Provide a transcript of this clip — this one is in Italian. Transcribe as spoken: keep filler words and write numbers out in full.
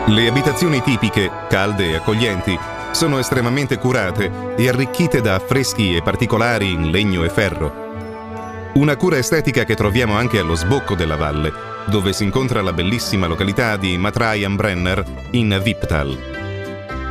Le abitazioni tipiche, calde e accoglienti, sono estremamente curate e arricchite da affreschi e particolari in legno e ferro. Una cura estetica che troviamo anche allo sbocco della valle, dove si incontra la bellissima località di Matrajan Brenner in Viptal.